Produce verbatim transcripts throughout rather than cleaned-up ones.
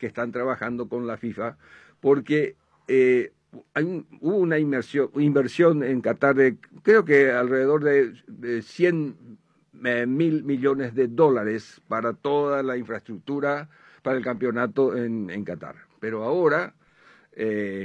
que están trabajando con la FIFA, porque eh, hay un, hubo una inversión, inversión en Qatar de creo que alrededor de, de cien mil millones de dólares para toda la infraestructura para el campeonato en, en Qatar. Pero ahora eh,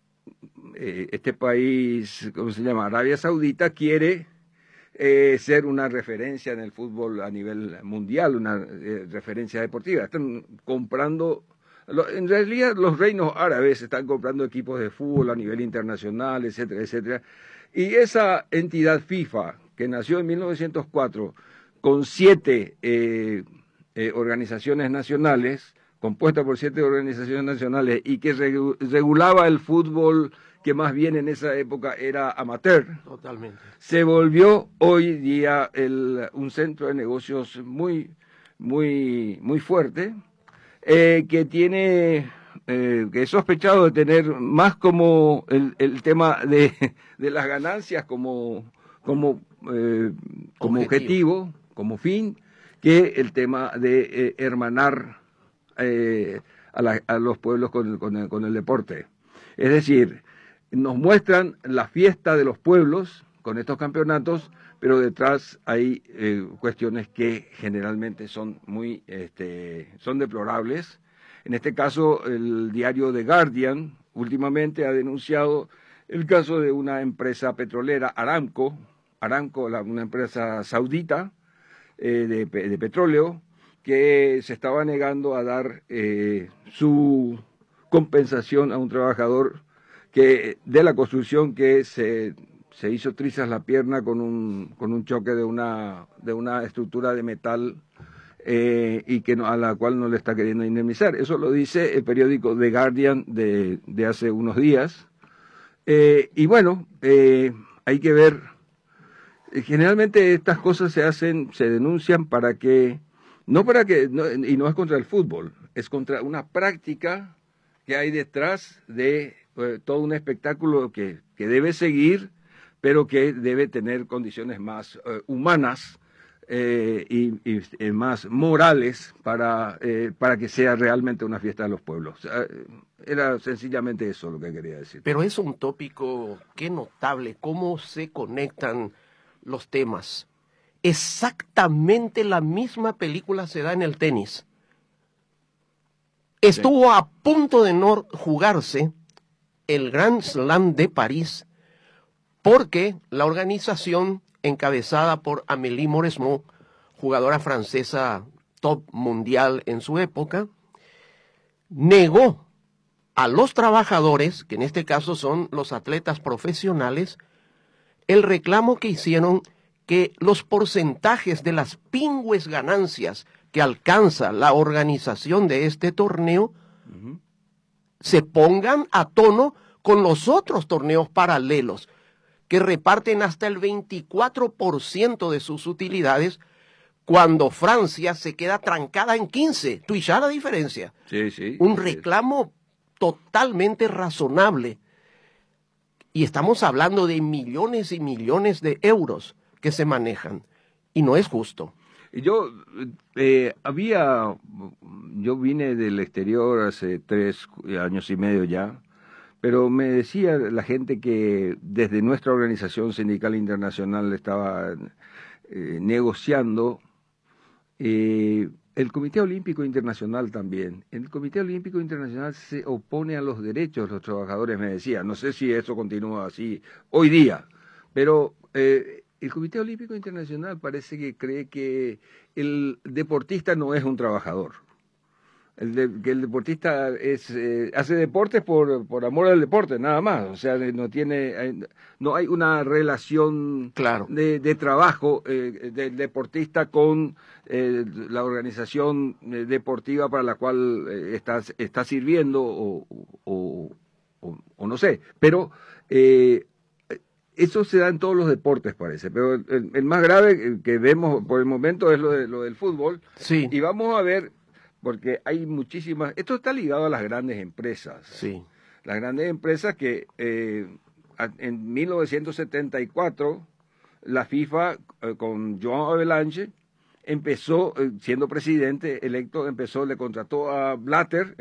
eh, este país, ¿cómo se llama? Arabia Saudita quiere eh, ser una referencia en el fútbol a nivel mundial, una eh, referencia deportiva. Están comprando, lo, en realidad los reinos árabes están comprando equipos de fútbol a nivel internacional, etcétera, etcétera. Y esa entidad FIFA, que nació en mil novecientos cuatro, con siete eh, eh, organizaciones nacionales, compuesta por siete organizaciones nacionales, y que regu regulaba el fútbol, que más bien en esa época era amateur. Totalmente. Se volvió hoy día el, un centro de negocios muy, muy, muy fuerte, eh, que tiene, eh, que es sospechado de tener más como el, el tema de, de las ganancias como, como, eh, como objetivo. objetivo, como fin, que el tema de eh, hermanar eh, a, la, a los pueblos con, con, el, con el deporte. Es decir, nos muestran la fiesta de los pueblos con estos campeonatos, pero detrás hay eh, cuestiones que generalmente son muy este, son deplorables. En este caso, el diario The Guardian últimamente ha denunciado el caso de una empresa petrolera, Aramco, Aramco, la, una empresa saudita eh, de, de petróleo, que se estaba negando a dar eh, su compensación a un trabajador que de la construcción que se, se hizo trizas la pierna con un, con un choque de una, de una estructura de metal eh, y que no, a la cual no le está queriendo indemnizar. Eso lo dice el periódico The Guardian de, de hace unos días. Eh, y bueno, eh, hay que ver, generalmente estas cosas se hacen, se denuncian para que, no para que, no, y no es contra el fútbol, es contra una práctica que hay detrás de eh, todo un espectáculo que, que debe seguir, pero que debe tener condiciones más eh, humanas eh, y, y eh, más morales para, eh, para que sea realmente una fiesta de los pueblos. Eh, era sencillamente eso lo que quería decir. Pero es un tópico, qué notable, cómo se conectan los temas. Exactamente la misma película se da en el tenis. Estuvo a punto de no jugarse el Grand Slam de París porque la organización encabezada por Amélie Mauresmo, jugadora francesa top mundial en su época, negó a los trabajadores, que en este caso son los atletas profesionales, el reclamo que hicieron que los porcentajes de las pingües ganancias que alcanza la organización de este torneo uh-huh. se pongan a tono con los otros torneos paralelos que reparten hasta el veinticuatro por ciento de sus utilidades cuando Francia se queda trancada en quince. ¿Tú ya la diferencia? Sí, sí. Un sí. reclamo totalmente razonable. Y estamos hablando de millones y millones de euros que se manejan. Y no es justo. Yo eh, había, yo vine del exterior hace tres años y medio ya, pero me decía la gente que desde nuestra organización sindical internacional estaba eh, negociando, eh, el Comité Olímpico Internacional también. El Comité Olímpico Internacional se opone a los derechos de los trabajadores, me decía. No sé si eso continúa así hoy día, pero Eh, el Comité Olímpico Internacional parece que cree que el deportista no es un trabajador. El de, que el deportista es eh, hace deportes por, por amor al deporte, nada más. O sea, no tiene, no hay una relación claro. de, de trabajo eh, del deportista con eh, la organización deportiva para la cual eh, está, está sirviendo o, o, o, o no sé. Pero eh, eso se da en todos los deportes, parece, pero el, el más grave que vemos por el momento es lo, de, lo del fútbol. Sí. Y vamos a ver, porque hay muchísimas... Esto está ligado a las grandes empresas. Sí. Las grandes empresas que eh, en mil novecientos setenta y cuatro la FIFA, eh, con Joan Avalanche, empezó, eh, siendo presidente electo, empezó, le contrató a Blatter,